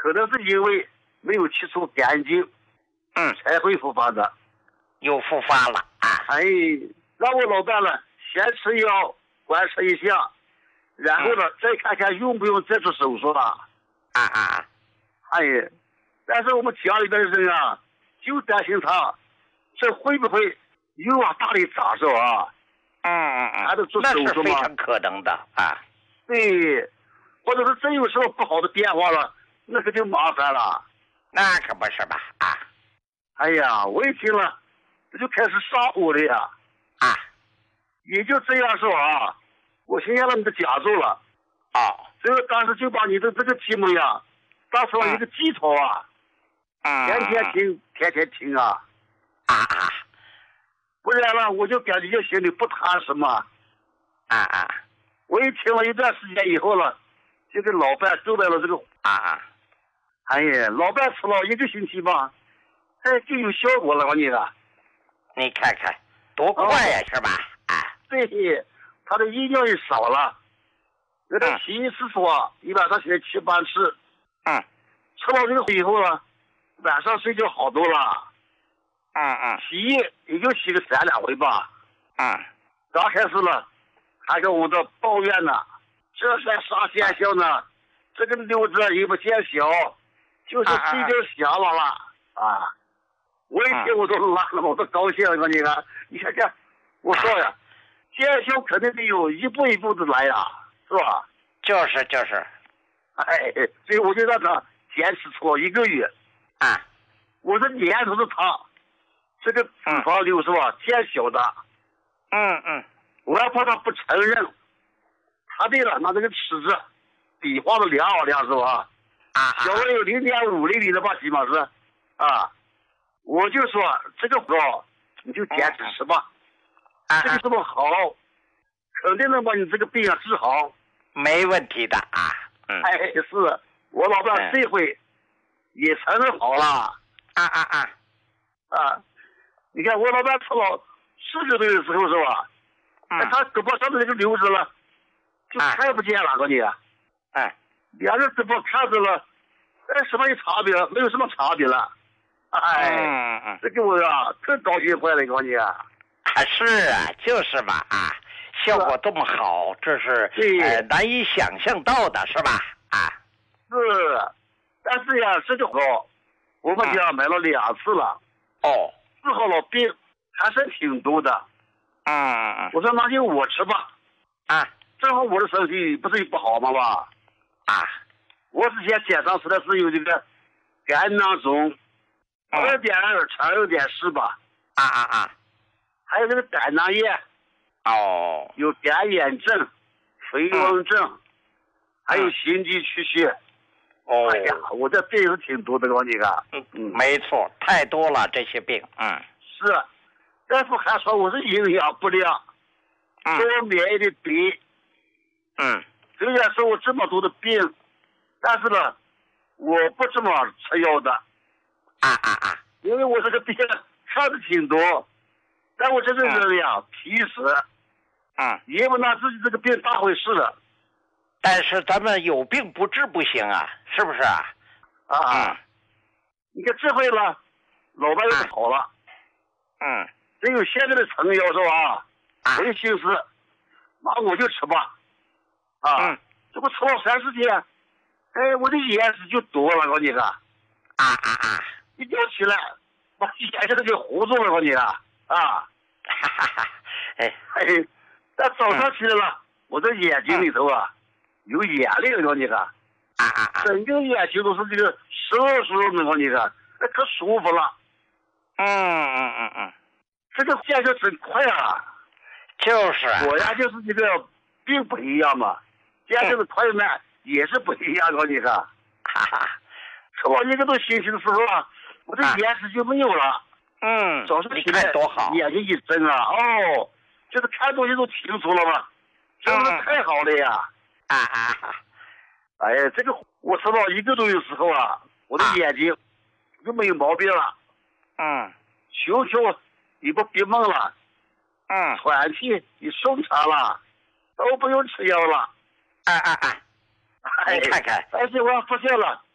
可能是因为没有切除干净，才会复发的。 又复发了啊！ 哎，让我老伴了，先吃药观察一下，然后呢，再看看用不用再做手术了。哎，但是我们家里边的人啊，就担心他这会不会又往大里长是吧？还得做手术吗？ 那是非常可能的啊。 对，或者是真有什么不好的变化了，那可就麻烦了。 那可不是吧？啊！ 哎呀，我一听了，这就开始上火了呀！也就这样说啊，我先让你的家住了。所以当时就把你的这个节目呀，当成了一个寄托啊。天天听，天天听啊。不然了，我就感觉心里不踏实嘛。我一听了一段时间以后了，就给老伴走来了这个。哎呀，老伴吃了1个星期吧，就有效果了，你啊。 你看看，多快呀，是吧？ 对，他的饮料也少了。那个西医是说，一晚上先7、8次。吃了这个以后呢，晚上睡觉好多了。洗也就洗个3、2回吧。刚开始了，还跟我的抱怨呢，这算啥现象呢？这个瘤子也不见小，就是睡觉响了。我一听我都拉了，我都高兴了。你看看，我说呀，见效肯定得有一步一步的来呀，是吧？ 就是。 所以我就让他坚持出了1个月。我是年头是他这个脂肪瘤是吧，见小的。我要怕他不承认，他对了，拿这个尺子比划的量是吧？小了有0.5厘米的吧，起码是。我就说这个药你就坚持吃吧。这个这么好，肯定能把你这个病治好。 没问题的啊。 是我老伴这回也承认好了。你看我老伴吃了40岁的时候是吧？他胳膊上的那个瘤子了，就看不见了，两个胳膊看着了，什么有差别？没有什么差别了。这给我呀特高兴坏了， 是啊，就是嘛效果这么好，这是难以想象到的，是吧？ 是，但是呀，这个药我们家买了2次了。治好了病还是挺多的。我说那就我吃吧。正好我的身体不是不好吗吧？我之前检查出来是有这个肝囊肿，2.2乘6.4吧。还有这个胆囊炎。有肝炎症、飞蚊症，还有心肌缺血。哎呀，我这病是挺多的， 没错，太多了这些病。 是，大夫还说我是营养不良，说我免疫力低。虽然说我这么多的病，但是呢，我不这么吃药的。因为我这个病看的挺多，但我这个人呀，皮实。也不拿自己这个病当回事了。 但是咱们有病不治不行啊，是不是啊？ 你看这回了，老伴又好了。只有现在的成药是吧？我就心思，那我就吃吧。这不吃了30天，我的眼屎就多了，一觉起来，把眼睛就糊住了，但早上起来了，我这眼睛里头有眼泪了，整个眼睛都是这个湿湿的，可舒服了。这个见效真快啊！ 就是果然就是这个病不一样嘛，见效的快慢也是不一样，吃了1个多星期的时候我这眼屎就没有了。早上起来多好， 眼睛一睁就是看东西都清楚了嘛，真是太好了呀！这个我吃到1个多月时候我的眼睛就没有毛病了。求也不闭梦了。喘气也顺畅了，都不用吃药了。 你看看， 而且我发现了，